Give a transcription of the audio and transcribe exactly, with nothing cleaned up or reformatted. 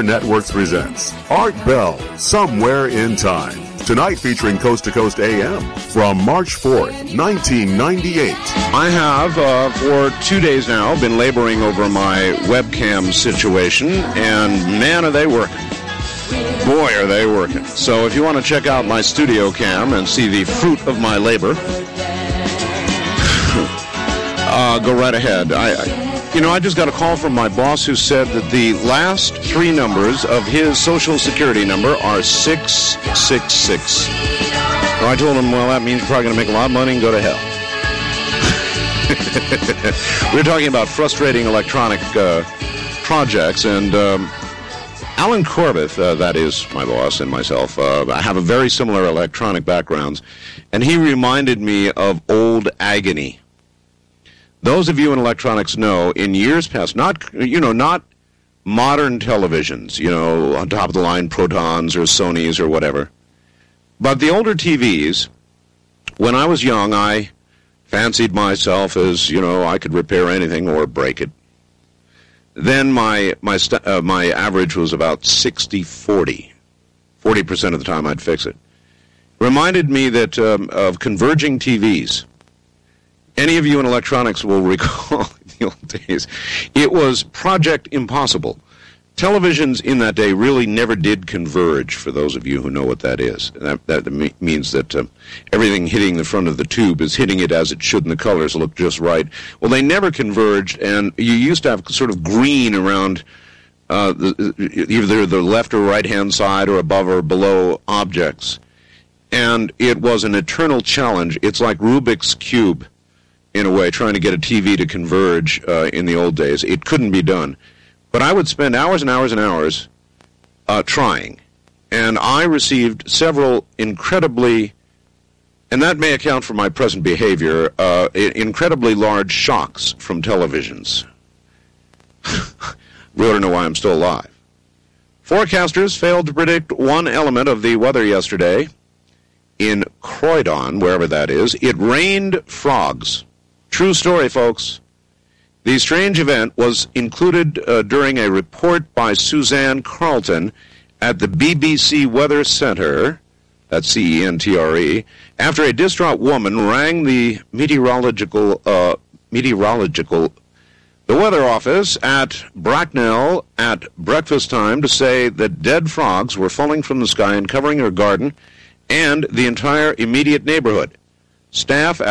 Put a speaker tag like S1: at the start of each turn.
S1: Theater Networks presents Art Bell, Somewhere in Time. Tonight featuring Coast to Coast A M from March fourth, nineteen ninety-eight.
S2: I have, uh, for two days now, been laboring over my webcam situation, and man, are they working. Boy, are they working. So if you want to check out my studio cam and see the fruit of my labor, uh, go right ahead. I, I, you know, I just got a call from my boss who said that the last three numbers of his Social Security number are six six six. So I told him, well, that means you're probably going to make a lot of money and go to hell. We're talking about frustrating electronic uh, projects, and um, Alan Corbett, uh, that is my boss, and myself, uh, have a very similar electronic backgrounds, and he reminded me of old agony. Those of you in electronics know, in years past, not, you know, not modern televisions, you know, on top of the line Protons or Sonys or whatever, but the older T Vs. When I was young, I fancied myself as, you know, I could repair anything or break it. Then my my st- uh, my average was about sixty forty. forty percent of the time I'd fix it. Reminded me that um, of converging T Vs. Any of you in electronics will recall the old days. It was Project Impossible. Televisions in that day really never did converge, for those of you who know what that is. That, that means that uh, everything hitting the front of the tube is hitting it as it should, and the colors look just right. Well, they never converged, and you used to have sort of green around uh, the, either the left or right-hand side or above or below objects. And it was an eternal challenge. It's like Rubik's Cube, in a way, trying to get a T V to converge uh, in the old days. It couldn't be done. But I would spend hours and hours and hours uh, trying. And I received several incredibly, and that may account for my present behavior, uh, incredibly large shocks from televisions. We ought to know why I'm still alive. Forecasters failed to predict one element of the weather yesterday. In Croydon, wherever that is, it rained frogs. True story, folks. The strange event was included uh, during a report by Suzanne Carlton at the B B C Weather Center, that's C E N T R E, after a distraught woman rang the meteorological, uh, meteorological, the weather office at Bracknell at breakfast time to say that dead frogs were falling from the sky and covering her garden and the entire immediate neighborhood. Staff